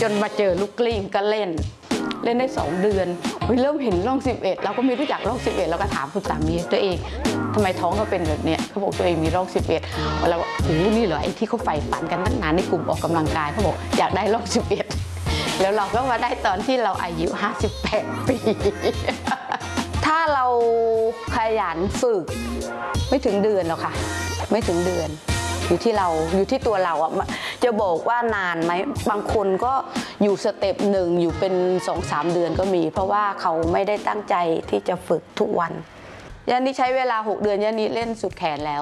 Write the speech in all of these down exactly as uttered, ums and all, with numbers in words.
จนมาเจอลูกกลิ้งก็เล่นเล่นได้สองเดือนเริ่มเห็นร่องสิบเอ็ดเราก็ไม่รู้จักร่องสิบเอ็ดเราก็ถามคุณสามีตัวเองทำไมท้องเขาเป็นแบบเนี้ยเขาบอกตัวเองมีร่องสิบเอ็ดเราก็โอ้นี่เหรอไอ้ที่เขาใฝ่ฝันกันตั้งนานในกลุ่มออกกำลังกายเขาบอกอยากได้ร่องสิบเอ็ดแล้วเราก็มาได้ตอนที่เราอายุห้าสิบแปดปีถ้าเราขยันฝึกไม่ถึงเดือนหรอกค่ะไม่ถึงเดือนอยู่ที่เราอยู่ที่ตัวเราอ่ะจะบอกว่านานไหมบางคนก็อยู่สเต็ปหนึ่งอยู่เป็นสองสามเดือนก็มีเพราะว่าเขาไม่ได้ตั้งใจที่จะฝึกทุกวันยันนี้ใช้เวลาหกเดือนยันนี้เล่นสุดแขนแล้ว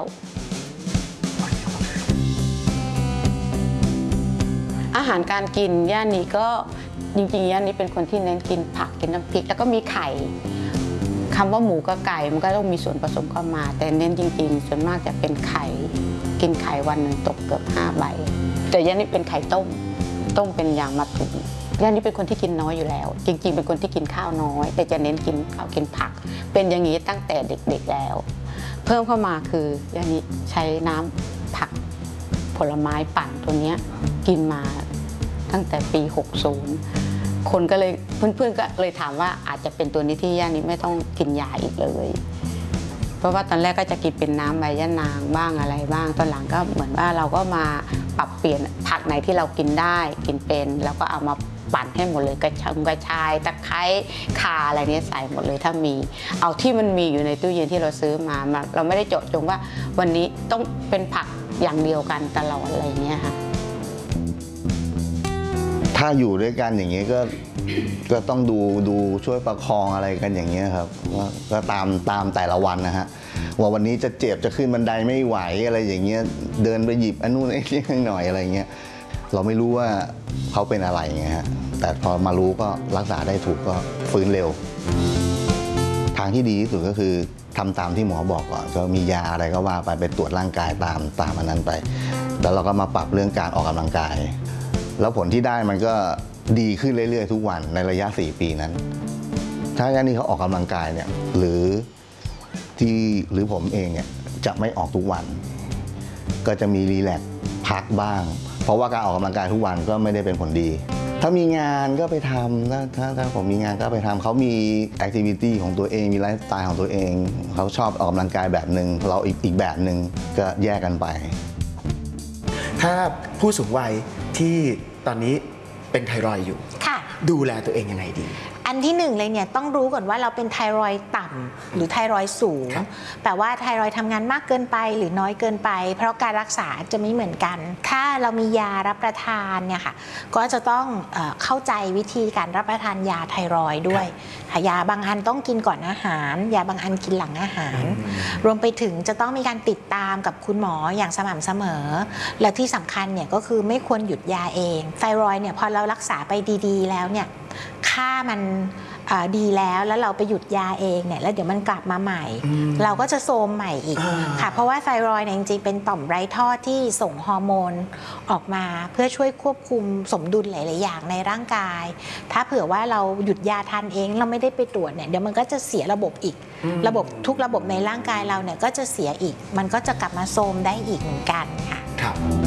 อาหารการกินย่านนี้ก็จริงๆย่านนี้เป็นคนที่เน้นกินผักกินน้ำพริกแล้วก็มีไข่คำว่าหมูกับไก่มันก็ต้องมีส่วนผสมเข้ามาแต่เน้นจริงๆส่วนมากจะเป็นไข่กินไข่วันหนึ่งตกเกือบห้าใบแต่ย่านนี้เป็นไข่ต้มต้มเป็นอย่างมาถุงย่านนี้เป็นคนที่กินน้อยอยู่แล้วจริงๆเป็นคนที่กินข้าวน้อยแต่จะเน้นกินข้าวกินผักเป็นอย่างนี้ตั้งแต่เด็กๆแล้วเพิ่มเข้ามาคือย่านนี้ใช้น้ำผักผลไม้ปั่นตัวนี้กินมาตั้งแต่ปีหกสิบคนก็เลยเพื่อนๆก็เลยถามว่าอาจจะเป็นตัวนี้ที่ย่านี้ไม่ต้องกินยาอีกเลยเพราะว่าตอนแรกก็จะกินเป็นน้ำใบยะนางบ้างอะไรบ้างตอนหลังก็เหมือนว่าเราก็มาปรับเปลี่ยนผักไหนที่เรากินได้กินเป็นแล้วก็เอามาปั่นให้หมดเลยกระชายกระชายตะไคร้ข่าอะไรนี้ใส่หมดเลยถ้ามีเอาที่มันมีอยู่ในตู้เย็นที่เราซื้อมาเราไม่ได้เจาะจงว่าวันนี้ต้องเป็นผักอย่างเดียวกันตลอดอะไรเงี้ยค่ะถ้าอยู่ด้วยกันอย่างเงี้ยก็ก็ต้องดูดูช่วยประคองอะไรกันอย่างเงี้ยครับก็ตามตามแต่ละวันนะฮะว่าวันนี้จะเจ็บจะขึ้นบันไดไม่ไหวอะไรอย่างเงี้ยเดินไปหยิบอันนู้นไอ้นี่หน่อยอะไรเงี้ยเราไม่รู้ว่าเขาเป็นอะไรเงี้ยฮะแต่พอมารู้ก็รักษาได้ถูกก็ฟื้นเร็วทางที่ดีที่สุดก็คือทำตามที่หมอบอกก่อนก็มียาอะไรก็ว่าไปไปตรวจร่างกายตามตามอันนั้นไปแล้วเราก็มาปรับเรื่องการออกกำลังกายแล้วผลที่ได้มันก็ดีขึ้นเรื่อยๆทุกวันในระยะสี่ปีนั้นถ้าย่านี่เขาออกกำลังกายเนี่ยหรือที่หรือผมเองเนี่ยจะไม่ออกทุกวันก็จะมีรีแลกซ์พักบ้างเพราะว่าการออกกำลังกายทุกวันก็ไม่ได้เป็นผลดีถ้ามีงานก็ไปทำถ้าถ้าถ้าผมมีงานก็ไปทำเขามีแอคทิวิตี้ของตัวเองมีไลฟ์สไตล์ของตัวเองเขาชอบออกกำลังกายแบบหนึ่งเราอีกอีกแบบหนึ่งก็แยกกันไปถ้าผู้สูงวัยที่ตอนนี้เป็นไทรอยด์อยู่ดูแลตัวเองยังไงดีอันที่หนึ่งเลยเนี่ยต้องรู้ก่อนว่าเราเป็นไทรอยด์ต่ำหรือไทรอยด์สูงแปลว่าไทรอยด์ทำงานมากเกินไปหรือน้อยเกินไปเพราะการรักษาจะไม่เหมือนกันถ้าเรามียารับประทานเนี่ยค่ะก็จะต้องเอ่อเข้าใจวิธีการรับประทานยาไทรอยด์ด้วยยาบางอันต้องกินก่อนอาหารยาบางอันกินหลังอาหารรวมไปถึงจะต้องมีการติดตามกับคุณหมออย่างสม่ำเสมอและที่สำคัญเนี่ยก็คือไม่ควรหยุดยาเองไทรอยด์เนี่ยพอเรารักษาไปดีๆแล้วเนี่ยค่ามันดีแล้วแล้วเราไปหยุดยาเองเนี่ยแล้วเดี๋ยวมันกลับมาใหม่เราก็จะโทรมใหม่อีกค่ะเพราะว่าไทรอยด์เนี่ยจริงๆเป็นต่อมไร้ท่อที่ส่งฮอร์โมนออกมาเพื่อช่วยควบคุมสมดุลหลายๆอย่างในร่างกายถ้าเผื่อว่าเราหยุดยาทันเองเราไม่ได้ไปตรวจเนี่ยเดี๋ยวมันก็จะเสียระบบอีกระบบทุกระบบในร่างกายเราเนี่ยก็จะเสียอีกมันก็จะกลับมาโทรมได้อีกเหมือนกันค่ะ